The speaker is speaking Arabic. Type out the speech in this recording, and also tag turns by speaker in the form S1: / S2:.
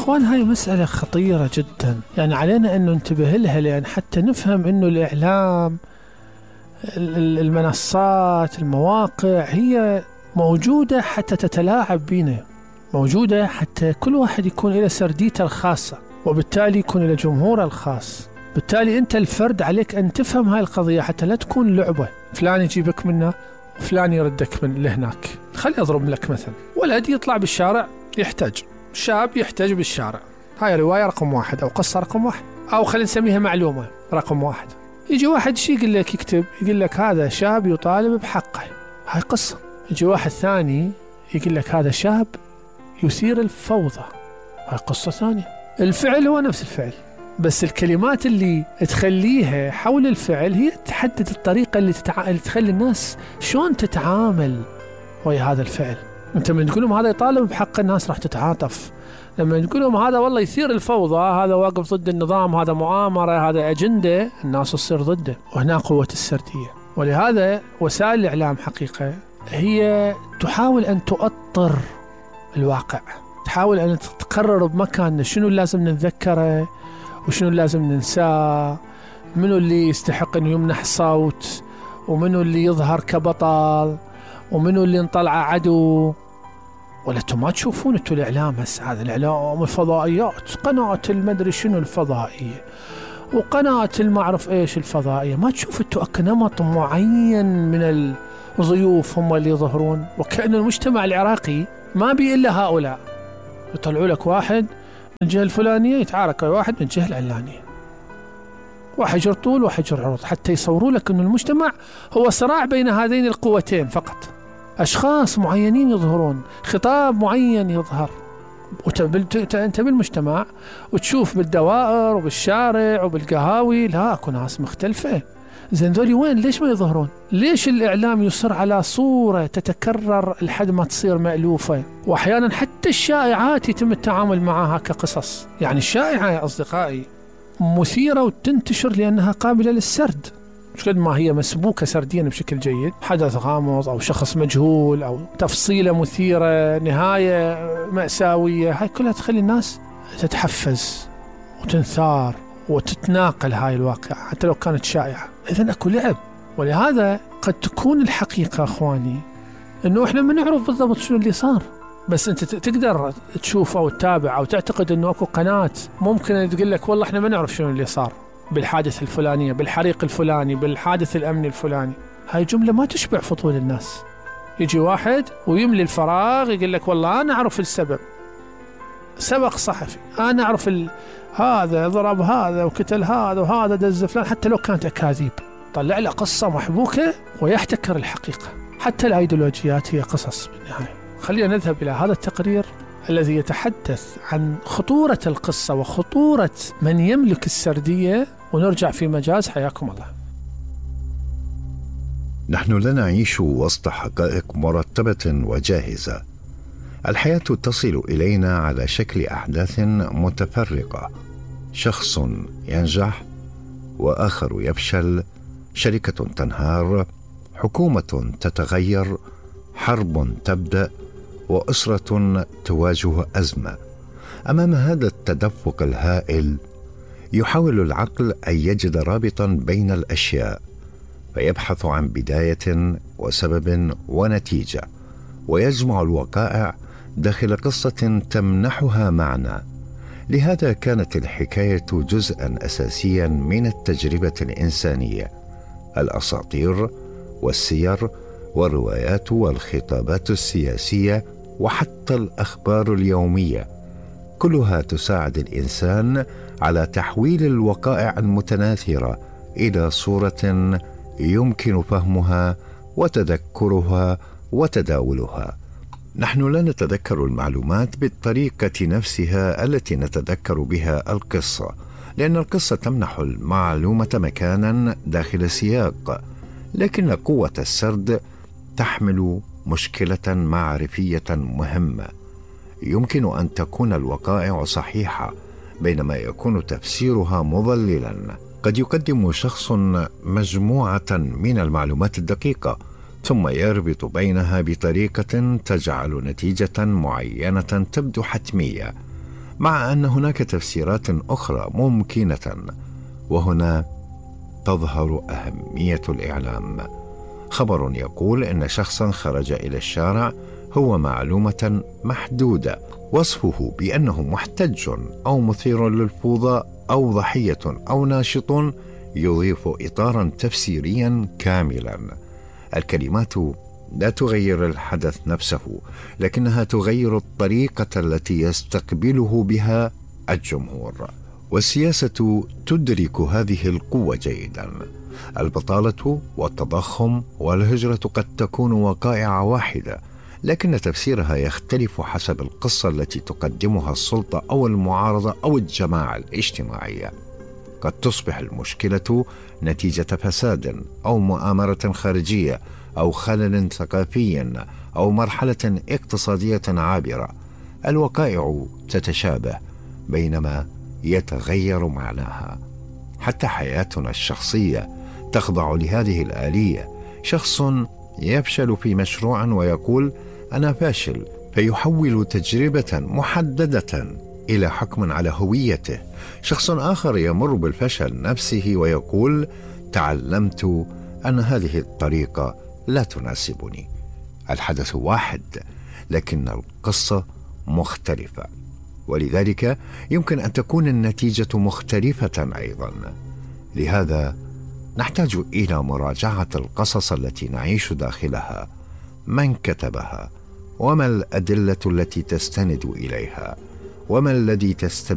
S1: أخوان هاي مسألة خطيرة جدا، يعني علينا أن ننتبه لها، لأن حتى نفهم أنه الإعلام، المنصات، المواقع هي موجودة حتى تتلاعب بينا، موجودة حتى كل واحد يكون له سرديته الخاصة، وبالتالي يكون له جمهوره الخاص. بالتالي أنت الفرد عليك أن تفهم هاي القضية حتى لا تكون لعبة، فلان يجيبك منه وفلان يردك من لهناك. خلي أضرب لك مثل، ولد يطلع بالشارع يحتاج، شاب يحتاج بالشارع، هاي رواية رقم 1 أو قصة رقم 1، أو خلينا نسميها معلومة رقم 1. يجي واحد شي يقول لك، يكتب يقول لك هذا شاب يطالب بحقه، هاي قصة. يجي واحد ثاني يقول لك هذا شاب يثير الفوضى، هاي قصة ثانية. الفعل هو نفس الفعل، بس الكلمات اللي تخليها حول الفعل هي تحدد الطريقة اللي تخلي الناس شلون تتعامل ويا هذا الفعل. انت من تقولهم هذا يطالب بحق الناس راح تتعاطف، لما تقولهم هذا والله يثير الفوضى، هذا واقف ضد النظام، هذا مؤامرة، هذا أجندة، الناس تصير ضده. وهنا قوة السردية. ولهذا وسائل الإعلام حقيقة هي تحاول أن تؤطر الواقع، تحاول أن تقرر بمكان شنو لازم نتذكره وشنو لازم ننساه، منو اللي يستحق أن يمنح صوت، ومنو اللي يظهر كبطل، ومنو اللي نطلع عدو. ولا انتم ما تشوفون انتم الإعلام هسه، هذا الإعلام الفضائيات، قناة المدري شنو الفضائية وقناة المعرف ايش الفضائية، ما تشوف انتم نمط معين من الضيوف هم اللي يظهرون، وكأن المجتمع العراقي ما بي إلا هؤلاء. يطلعوا لك واحد من الجهة الفلانية يتعارك واحد من الجهة العلانية، واحد يجر طول واحد يجر عرض، حتى يصوروا لك أن المجتمع هو صراع بين هذين القوتين فقط. أشخاص معينين يظهرون، خطاب معين يظهر، أنت بالمجتمع وتشوف بالدوائر وبالشارع وبالقهاوي لا أكو ناس مختلفة. زين ذولي وين؟ ليش ما يظهرون؟ ليش الإعلام يصر على صورة تتكرر لحد ما تصير مألوفة؟ وأحيانا حتى الشائعات يتم التعامل معها كقصص. يعني الشائعة يا أصدقائي مثيرة وتنتشر لأنها قابلة للسرد، مش قد ما هي مسبوكة سرديا بشكل جيد، حدث غامض أو شخص مجهول أو تفصيلة مثيرة، نهاية مأساوية، هاي كلها تخلي الناس تتحفز وتنثار وتتناقل هاي الواقع حتى لو كانت شائعة. إذن أكو لعب. ولهذا قد تكون الحقيقة أخواني إنه إحنا ما نعرف بالضبط شنو اللي صار، بس أنت تقدر تشوف أو تتابع أو تعتقد إنه أكو قناة ممكن تقول لك والله إحنا ما نعرف شنو اللي صار بالحادث الفلانية، بالحريق الفلاني، بالحادث الأمني الفلاني. هاي جملة ما تشبع فضول الناس. يجي واحد ويملي الفراغ يقول لك والله أنا أعرف السبب، سبق صحفي، أنا أعرف هذا ضرب هذا وكتل هذا وهذا دز فلان، حتى لو كانت أكاذيب طلع له قصة محبوكة ويحتكر الحقيقة. حتى الأيديولوجيات هي قصص بالنهاية. خلينا نذهب إلى هذا التقرير الذي يتحدث عن خطورة القصة وخطورة من يملك السردية، ونرجع في مجاز. حياكم الله.
S2: نحن لا نعيش وسط حقائق مرتبة وجاهزة. الحياة تصل إلينا على شكل أحداث متفرقة، شخص ينجح وآخر يفشل، شركة تنهار، حكومة تتغير، حرب تبدأ، وأسرة تواجه أزمة. أمام هذا التدفق الهائل يحاول العقل أن يجد رابطا بين الأشياء، فيبحث عن بداية وسبب ونتيجة، ويجمع الوقائع داخل قصة تمنحها معنى. لهذا كانت الحكاية جزءا أساسيا من التجربة الإنسانية. الأساطير والسير والروايات والخطابات السياسية وحتى الأخبار اليومية كلها تساعد الإنسان على تحويل الوقائع المتناثرة إلى صورة يمكن فهمها وتذكرها وتداولها. نحن لا نتذكر المعلومات بالطريقة نفسها التي نتذكر بها القصة، لأن القصة تمنح المعلومة مكانا داخل سياق، لكن قوة السرد تحمل مشكلة معرفية مهمة. يمكن أن تكون الوقائع صحيحة بينما يكون تفسيرها مضللا. قد يقدم شخص مجموعة من المعلومات الدقيقة ثم يربط بينها بطريقة تجعل نتيجة معينة تبدو حتمية، مع أن هناك تفسيرات أخرى ممكنة، وهنا تظهر أهمية الإعلام. خبر يقول إن شخصا خرج إلى الشارع هو معلومة محدودة، وصفه بأنه محتج أو مثير للفوضى أو ضحية أو ناشط يضيف إطارا تفسيريا كاملا. الكلمات لا تغير الحدث نفسه، لكنها تغير الطريقة التي يستقبله بها الجمهور. والسياسة تدرك هذه القوة جيدا. البطالة والتضخم والهجرة قد تكون وقائع واحدة، لكن تفسيرها يختلف حسب القصة التي تقدمها السلطة أو المعارضة أو الجماعة الاجتماعية. قد تصبح المشكلة نتيجة فساد أو مؤامرة خارجية أو خلل ثقافي أو مرحلة اقتصادية عابرة. الوقائع تتشابه بينما يتغير معناها. حتى حياتنا الشخصية تخضع لهذه الآلية. شخص يفشل في مشروع ويقول أنا فاشل، فيحول تجربة محددة إلى حكم على هويته. شخص آخر يمر بالفشل نفسه ويقول تعلمت أن هذه الطريقة لا تناسبني. الحدث واحد، لكن القصة مختلفة، ولذلك يمكن أن تكون النتيجة مختلفة أيضا. لهذا نحتاج إلى مراجعة القصص التي نعيش داخلها. من كتبها؟ وما الأدلة التي تستند إليها؟ وما الذي تستبين